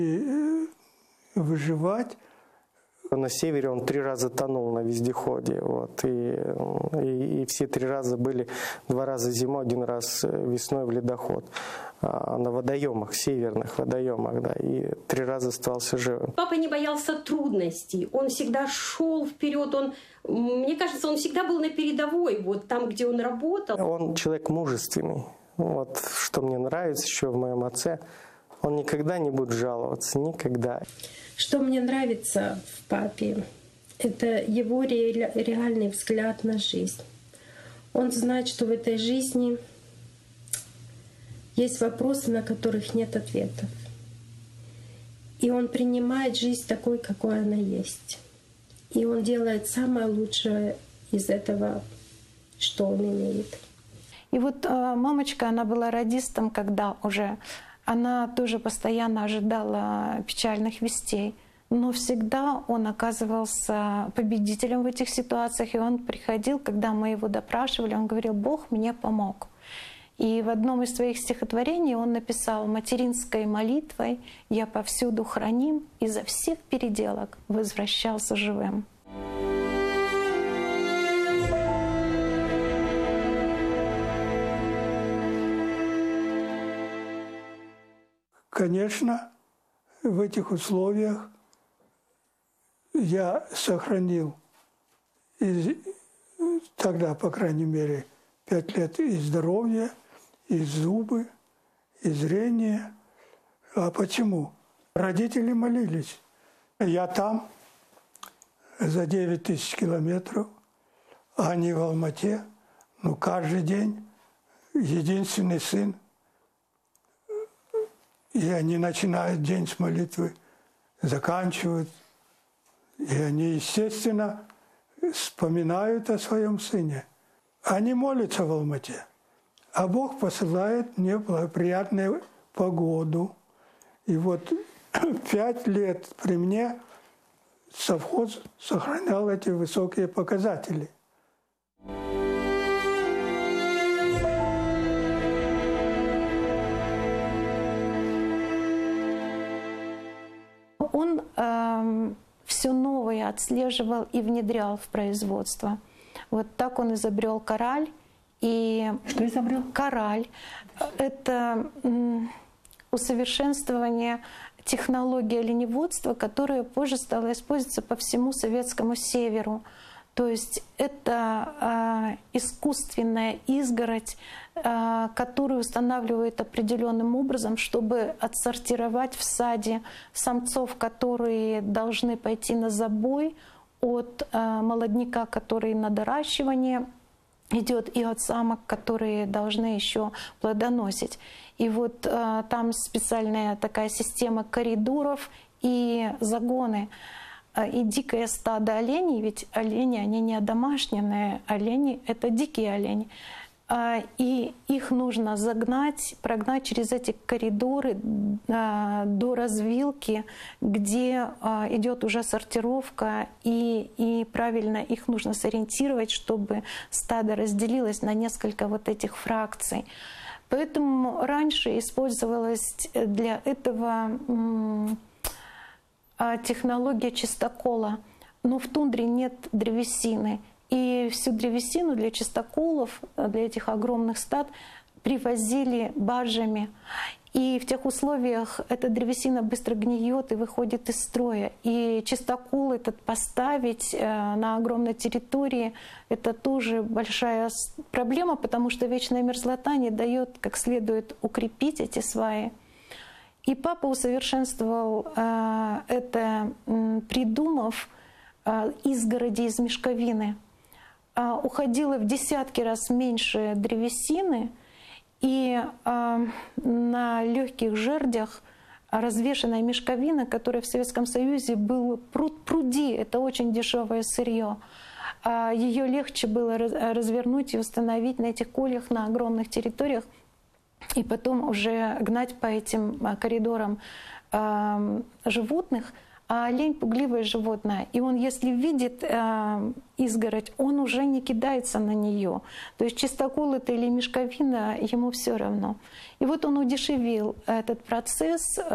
И выживать. На севере он 3 раза тонул на вездеходе. Вот, и все 3 раза были: 2 раза зимой, 1 раз весной в ледоход. На водоемах, северных водоемах, да, и 3 раза остался живым. Папа не боялся трудностей, он всегда шел вперед, мне кажется, он всегда был на передовой, вот там, где он работал. Он человек мужественный. Вот, что мне нравится еще в моем отце, он никогда не будет жаловаться, никогда. Что мне нравится в папе, это его реальный взгляд на жизнь. Он знает, что в этой жизни есть вопросы, на которых нет ответов. И он принимает жизнь такой, какой она есть. И он делает самое лучшее из этого, что он имеет. И вот мамочка, она была радистом, когда уже она тоже постоянно ожидала печальных вестей. Но всегда он оказывался победителем в этих ситуациях. И он приходил, когда мы его допрашивали, он говорил: «Бог мне помог». И в одном из своих стихотворений он написал: «Материнской молитвой я повсюду храним, изо всех переделок возвращался живым». Конечно, в этих условиях я сохранил тогда, по крайней мере, 5 лет и здоровье, и зубы, и зрение. А почему? Родители молились. Я там за 9000 километров, а они в Алмате. Ну, каждый день единственный сын. И они начинают день с молитвы, заканчивают. И они, естественно, вспоминают о своем сыне. Они молятся в Алмате. А Бог посылает мне благоприятную погоду. И вот 5 лет при мне совхоз сохранял эти высокие показатели. Он все новое отслеживал и внедрял в производство. Вот так он изобрел кораль. Что изобрел? Кораль. Это усовершенствование технологии оленеводства, которая позже стала использоваться по всему советскому северу. То есть это искусственная изгородь, которую устанавливают определенным образом, чтобы отсортировать в саде самцов, которые должны пойти на забой, от молодняка, который на доращивание идет, и от самок, которые должны еще плодоносить. И вот там специальная такая система коридоров и загоны. И дикое стадо оленей, ведь олени, они не одомашненные, олени — это дикие олени. И их нужно загнать, прогнать через эти коридоры до развилки, где идет уже сортировка, и правильно их нужно сориентировать, чтобы стадо разделилось на несколько вот этих фракций. Поэтому раньше использовалась для этого технология чистокола. Но в тундре нет древесины. И всю древесину для чистоколов, для этих огромных стад, привозили баржами. И в тех условиях эта древесина быстро гниет и выходит из строя. И чистокол этот поставить на огромной территории — это тоже большая проблема, потому что вечная мерзлота не дает как следует укрепить эти сваи. И папа усовершенствовал это, придумав изгороди из мешковины. Уходило в десятки раз меньше древесины, и на легких жердях развешенная мешковина, которая в Советском Союзе был пруди, это очень дешевое сырье. Ее легче было развернуть и установить на этих кольях на огромных территориях, и потом уже гнать по этим коридорам животных. А олень — пугливое животное, и он, если видит изгородь, он уже не кидается на нее. То есть чистокол это или мешковина, ему все равно. И вот он удешевил этот процесс.